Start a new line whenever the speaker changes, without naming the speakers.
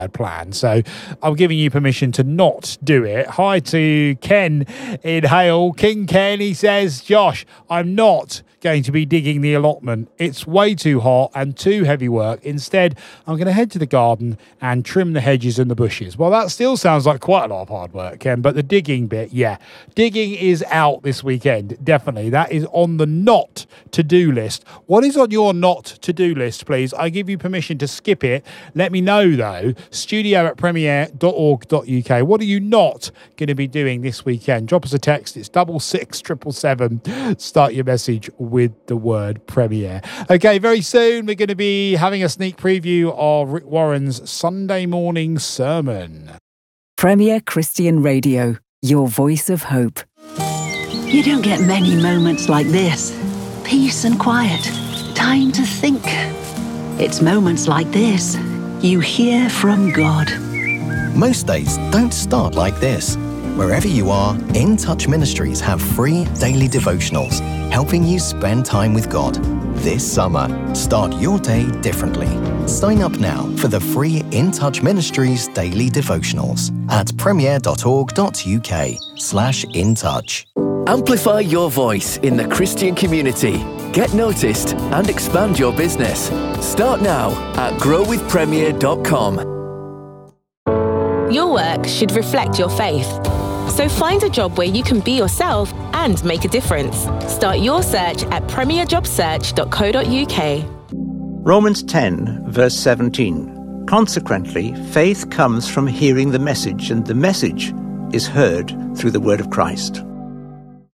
plan. So I'm giving you permission to not do it. Hi to Ken in Hale. King Ken, he says, Josh, I'm not going to be digging the allotment. It's way too hot and too heavy work. Instead, I'm going to head to the garden and trim the hedges and the bushes. Well, that still sounds like quite a lot of hard work, Ken, but the digging bit, yeah. Digging is out this weekend, definitely. That is on the not to-do list. What is on your not to-do list, please? I give you permission to skip it. Let me know, though. studio@premier.org.uk. What are you not going to be doing this weekend? Drop us a text. It's 66777. Start your message with the word Premier. Okay, very soon we're going to be having a sneak preview of Rick Warren's Sunday morning sermon.
Premier Christian Radio, your voice of hope.
You don't get many moments like this. Peace and quiet. Time to think. It's moments like this you hear from God.
Most days don't start like this. Wherever you are, In Touch Ministries have free daily devotionals, helping you spend time with God. This summer, start your day differently. Sign up now for the free In Touch Ministries daily devotionals at premier.org.uk/intouch.
Amplify your voice in the Christian community. Get noticed and expand your business. Start now at growwithpremier.com.
Your work should reflect your faith. So find a job where you can be yourself and make a difference. Start your search at premierjobsearch.co.uk.
Romans 10, verse 17. Consequently, faith comes from hearing the message, and the message is heard through the word of Christ.